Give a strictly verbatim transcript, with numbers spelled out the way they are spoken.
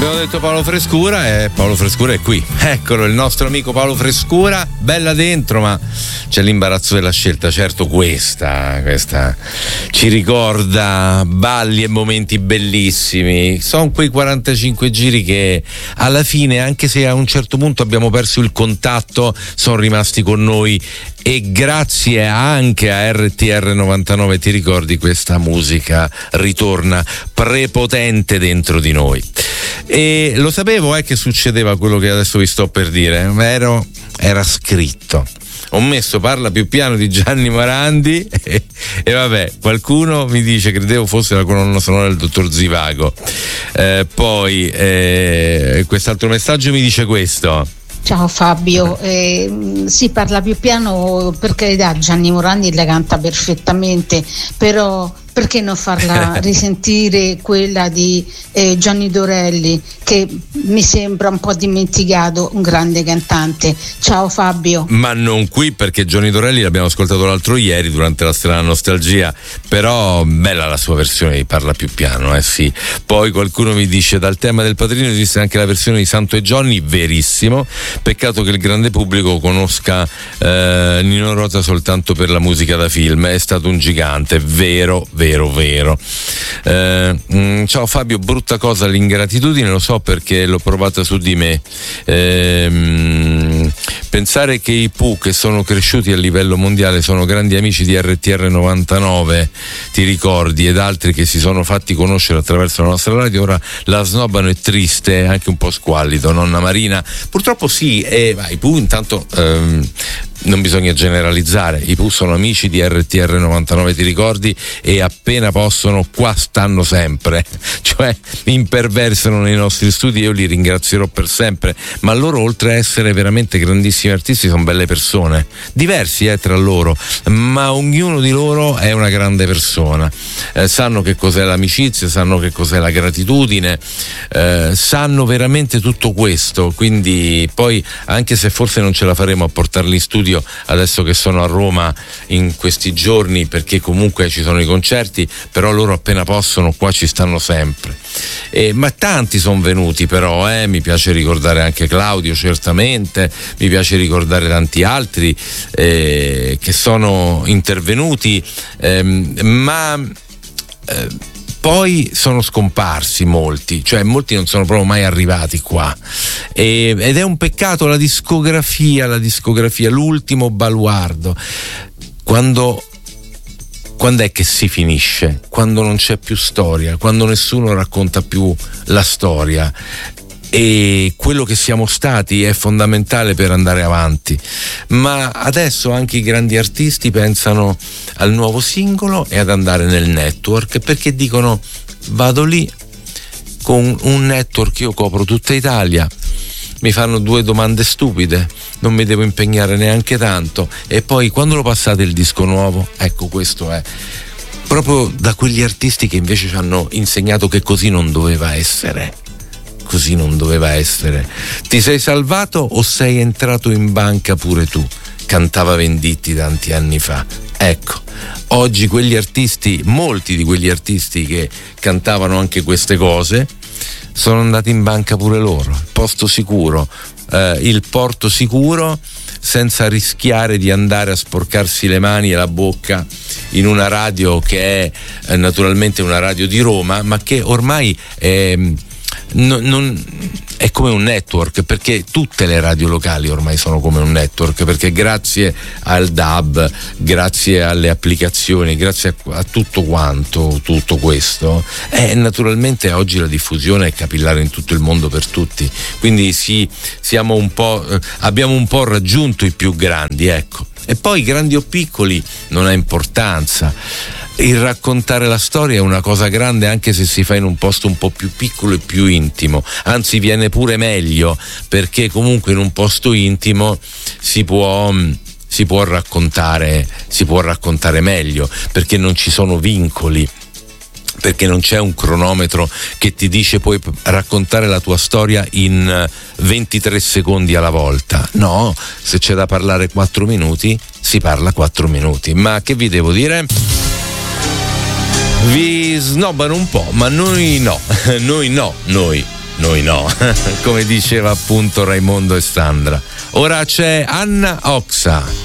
Abbiamo detto Paolo Frescura e Paolo Frescura è qui. Eccolo, il nostro amico Paolo Frescura, bella dentro, ma c'è l'imbarazzo della scelta. Certo, questa, questa ci ricorda balli e momenti bellissimi. Sono quei quarantacinque giri che alla fine, anche se a un certo punto abbiamo perso il contatto, sono rimasti con noi. E grazie anche a R T R novantanove, ti ricordi, questa musica ritorna prepotente dentro di noi. E lo sapevo, è che succedeva quello che adesso vi sto per dire, ero, era scritto. Ho messo Parla più piano di Gianni Morandi e, e vabbè, qualcuno mi dice, credevo fosse la colonna sonora del dottor Zivago. Eh, poi eh, quest'altro messaggio mi dice questo. Ciao Fabio, eh, si parla più piano, per carità, Gianni Morandi la canta perfettamente, però perché non farla risentire quella di eh, Gianni Dorelli, che mi sembra un po' dimenticato, un grande cantante. Ciao Fabio. Ma non qui, perché Gianni Dorelli l'abbiamo ascoltato l'altro ieri durante la strana nostalgia, però bella la sua versione di Parla più piano, eh sì. Poi qualcuno mi dice, dal tema del Padrino esiste anche la versione di Santo e Johnny, verissimo, peccato che il grande pubblico conosca eh, Nino Rota soltanto per la musica da film, è stato un gigante, vero, vero Vero, vero. Eh, mh, ciao Fabio, brutta cosa l'ingratitudine, lo so perché l'ho provata su di me. Eh, mh, pensare che i Pooh, che sono cresciuti a livello mondiale, sono grandi amici di R T R novantanove, ti ricordi, ed altri che si sono fatti conoscere attraverso la nostra radio, ora la snobbano, è triste, anche un po' squallido, nonna Marina. Purtroppo sì, e vai, i Pooh intanto ehm, non bisogna generalizzare, i Pooh sono amici di R T R novantanove, ti ricordi, e appena possono qua stanno sempre, cioè imperversano nei nostri studi, io li ringrazierò per sempre, ma loro, oltre a essere veramente grandissimi artisti, sono belle persone, diversi eh, tra loro, ma ognuno di loro è una grande persona, eh, sanno che cos'è l'amicizia, sanno che cos'è la gratitudine, eh, sanno veramente tutto questo, quindi poi, anche se forse non ce la faremo a portarli in studio adesso che sono a Roma in questi giorni, perché comunque ci sono i concerti, però loro appena possono qua ci stanno sempre. Eh, ma tanti sono venuti, però eh, mi piace ricordare anche Claudio, certamente, mi piace ricordare tanti altri eh, che sono intervenuti, eh, ma eh, poi sono scomparsi molti, cioè molti non sono proprio mai arrivati qua, e, ed è un peccato. La discografia, la discografia, l'ultimo baluardo, quando quando è che si finisce? Quando non c'è più storia, quando nessuno racconta più la storia. E quello che siamo stati è fondamentale per andare avanti, ma adesso anche i grandi artisti pensano al nuovo singolo e ad andare nel network, perché dicono: vado lì con un network, io copro tutta Italia, mi fanno due domande stupide, non mi devo impegnare neanche tanto, e poi quando lo passate il disco nuovo, ecco, questo è proprio da quegli artisti che invece ci hanno insegnato che così non doveva essere. Così non doveva essere. Ti sei salvato o sei entrato in banca pure tu? Cantava Venditti tanti anni fa. Ecco, oggi quegli artisti, molti di quegli artisti che cantavano anche queste cose, sono andati in banca pure loro. Il posto sicuro, eh, il porto sicuro, senza rischiare di andare a sporcarsi le mani e la bocca in una radio che è eh, naturalmente una radio di Roma, ma che ormai è... Non, non, è come un network, perché tutte le radio locali ormai sono come un network, perché grazie al D A B, grazie alle applicazioni, grazie a, a tutto quanto, tutto questo, eh, naturalmente oggi la diffusione è capillare in tutto il mondo per tutti, quindi sì, siamo un po', eh, abbiamo un po' raggiunto i più grandi, ecco. E poi grandi o piccoli non ha importanza. Il raccontare la storia è una cosa grande, anche se si fa in un posto un po' più piccolo e più intimo, anzi viene pure meglio, perché comunque in un posto intimo si può si può raccontare si può raccontare meglio, perché non ci sono vincoli, perché non c'è un cronometro che ti dice puoi raccontare la tua storia in ventitré secondi alla volta. No, se c'è da parlare quattro minuti si parla quattro minuti. Ma che vi devo dire? Vi snobbano un po', ma noi no, noi no, noi noi no, come diceva appunto Raimondo e Sandra. Ora c'è Anna Oxa.